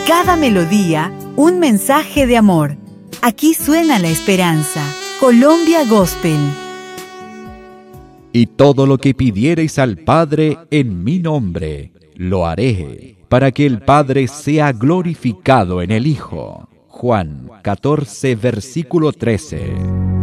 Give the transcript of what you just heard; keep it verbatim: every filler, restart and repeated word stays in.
cada melodía, un mensaje de amor. Aquí suena la esperanza. Colombia Gospel. Y todo lo que pidiereis al Padre en mi nombre, lo haré, para que el Padre sea glorificado en el Hijo. Juan catorce, versículo trece.